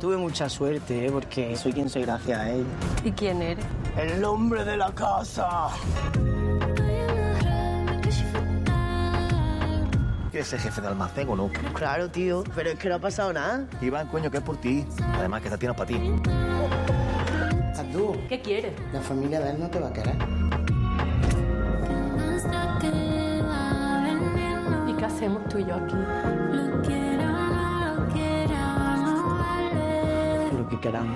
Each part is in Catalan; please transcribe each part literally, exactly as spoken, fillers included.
tuve mucha suerte, ¿eh? Porque soy quien soy gracias a él. ¿Y quién eres? ¡El hombre de la casa! ¿Quieres ser jefe de almacén o no? Claro, tío, pero es que no ha pasado nada. Iván, coño, que es por ti. Además, que esta tiene para ti. ¿Tú? ¿Qué quieres? La familia de él no te va a querer. ¿Y qué hacemos tú y yo aquí? Lo que queramos.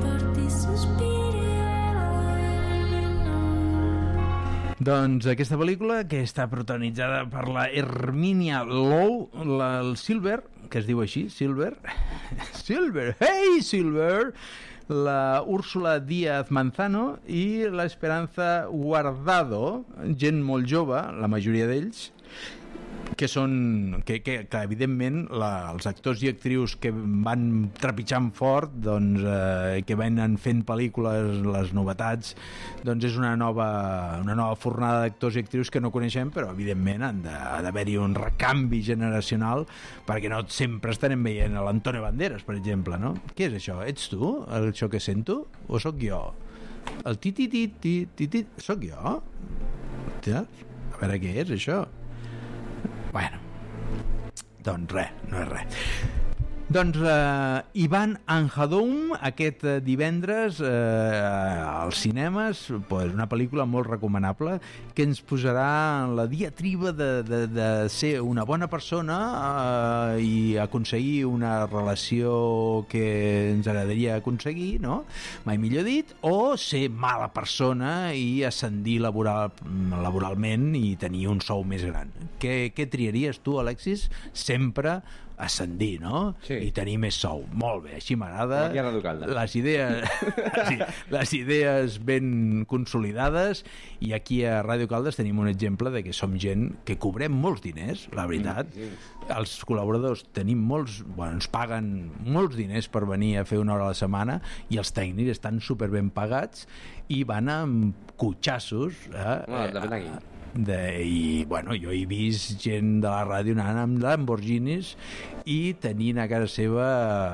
Doncs aquesta pel·lícula, que està protagonitzada per la Herminia Low, la, el Silver, que es diu així, Silver, Silver, hey Silver, la Úrsula Díaz Manzano i la Esperanza Guardado, gent molt jove, la majoria d'ells, que són que, que, que evidentment la, els actors i actrius que van trepitjant fort, doncs, eh, que venen fent pel·lícules, les novetats, doncs és una nova, una nova fornada d'actors i actrius que no coneixem, però evidentment han d'haver-hi un recanvi generacional, perquè no sempre estarem veient a l'Antonio Banderas, per exemple, no? Què és això? Ets tu, això que sento? O sóc jo? El ti-ti-ti-ti-ti sóc jo? A veure què és això? Bueno, doncs res, no és res. Doncs uh, Ivan Anhadoum aquest divendres uh, als cinemes, pues, una pel·lícula molt recomanable que ens posarà en la diatriba de, de, de ser una bona persona uh, i aconseguir una relació que ens agradaria aconseguir, no? Mai millor dit, o ser mala persona i ascendir laboral, laboralment i tenir un sou més gran. Què, què triaries tu, Alexis? Sempre ascendir, no? Sí. I tenir més sou. Molt bé, així m'agrada. Aquí a Ràdio Caldes. Les idees, sí, les idees ben consolidades, i aquí a Ràdio Caldes tenim un exemple de que som gent que cobrem molts diners, la veritat. Sí, sí. Els col·laboradors tenim molts, bueno, ens paguen molts diners per venir a fer una hora a la setmana, i els tècnics estan superben pagats i van amb cotxassos. Eh? Bueno, depèn d'aquí. De, i bueno, jo he vist gent de la ràdio anant amb Lamborghinis i tenint a casa seva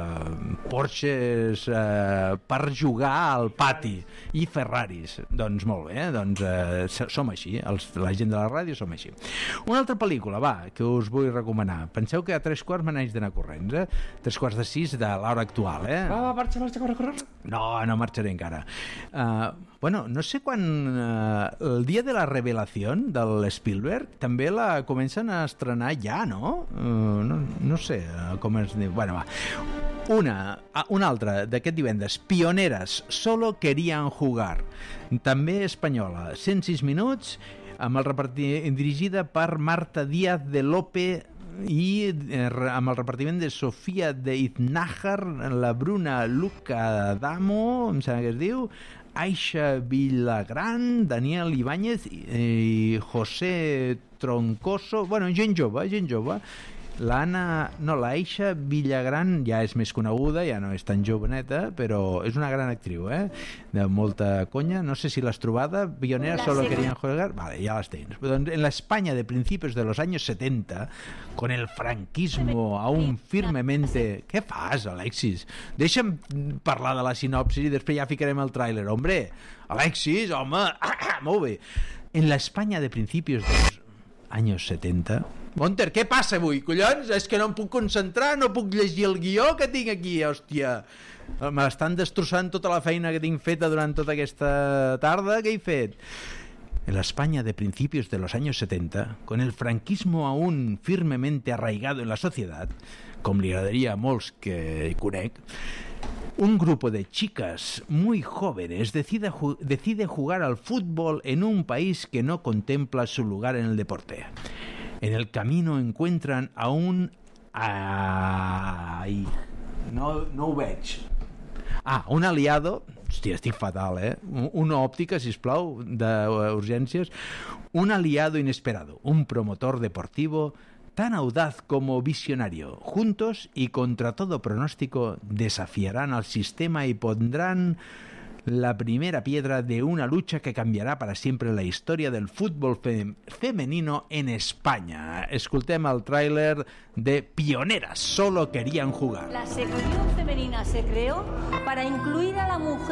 Porsches eh, per jugar al pati i Ferraris. Doncs molt bé, doncs eh, som així, els, la gent de la ràdio som així. Una altra pel·lícula, va, que us vull recomanar. Penseu que a tres quarts me n'haig d'anar corrents, eh? Tres quarts de sis de l'hora actual, eh? Va, va, marxa, marxa, corre, corre. No, no marxaré encara. Uh, bueno, no sé quan uh, el dia de la revelació del Spielberg també la comencen a estrenar ja, no? Uh, no, no sé uh, com es diu. Bueno, va. Una, una altra d'aquest divendres, Pioneras, solo querían jugar, també espanyola, cent sis minuts, amb el repartiment, dirigida per Marta Díaz de Lope i eh, amb el repartiment de Sofía de Iznájar, la Bruna Luca Adamo, em sembla que es diu, Aisha Villagrán, Daniel Ibáñez i José Troncoso, bueno, gent jove, gent jove. L'Anna, no, l'Aisha Villagrán ja és més coneguda, ja no és tan joveneta, però és una gran actriu, eh? De molta conya. No sé si l'has trobada. Pioneras solo querían jugar. Vale, ya las tienes. En la España de principios de los años setenta, con el franquismo aún firmemente... Què fas, Alexis? Deixa'm parlar de la sinopsis i després ja ficarem el tràiler. Hombre, Alexis, home, molt bé. En la España de principios de los años setenta... Monter, què passa avui, collons? És que no em puc concentrar, no puc llegir el guió que tinc aquí, hòstia. M'estan destrossant tota la feina que tinc feta durant tota aquesta tarda. Què he fet? En la España de principios de los años setenta, con el franquismo aún firmemente arraigado en la sociedad, com li agradaria a molts que conec, un grupo de chicas muy jóvenes decide, decide jugar al fútbol en un país que no contempla su lugar en el deporte. En el camino encuentran a un... Ai, no, no ho veig. Ah, un aliado... Hòstia, estic fatal, eh? Una òptica, sisplau, d'urgències. Un aliado inesperado, un promotor deportivo tan audaz como visionario. Juntos y contra todo pronóstico desafiarán al sistema y pondrán la primera piedra de una lucha que cambiarà para siempre la història del futbol fe femenino en España. Escoltem el tràiler de Pioneras, solo querían jugar. La sección femenina se creó para incluir a la mujer